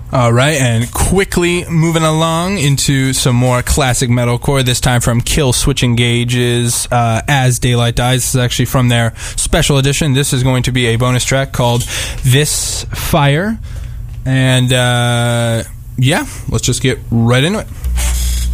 All right, and quickly moving along into some more classic metalcore, this time from Kill Switch Engage's As Daylight Dies. This is actually from their special edition. This is going to be a bonus track called This Fire. And, yeah, let's just get right into it.